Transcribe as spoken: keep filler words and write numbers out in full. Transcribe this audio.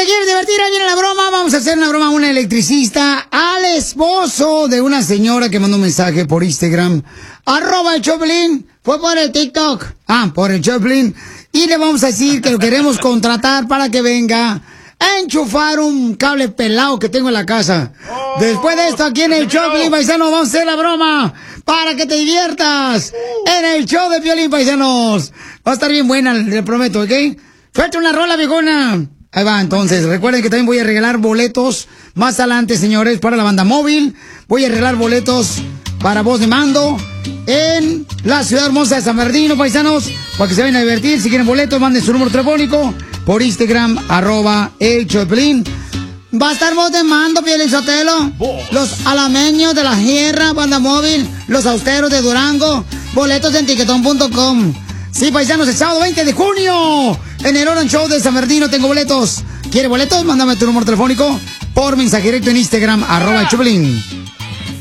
te quieres divertir, ahí viene la broma. Vamos a hacer una broma a una electricista, al esposo de una señora que mandó un mensaje por Instagram. Arroba el Choplin. Fue por el TikTok. Ah, por el Choplin. Y le vamos a decir que lo queremos contratar para que venga a enchufar un cable pelado que tengo en la casa. Oh, Después de esto, aquí en el Choplin, paisano, vamos a hacer la broma para que te diviertas en el show de Piolín, paisanos. Va a estar bien buena, le prometo, ¿ok? Suelta una rola, viejona. Ahí va, entonces. Recuerden que también voy a regalar boletos más adelante, señores, para la banda móvil. Voy a regalar boletos para voz de mando en la ciudad hermosa de San Bernardino, paisanos, para que se vayan a divertir. Si quieren boletos, manden su número telefónico por Instagram, arroba el Choplin. Va a estar voz de mando, Piolín Sotelo. Los alameños de la Sierra, banda móvil. Los austeros de Durango. Boletos en tiquetón punto com. Sí, paisanos, el sábado veinte de junio, en el Orange Show de San Bernardino tengo boletos. ¿Quiere boletos? Mándame tu número telefónico por mensaje directo en Instagram, arroba el Choplin.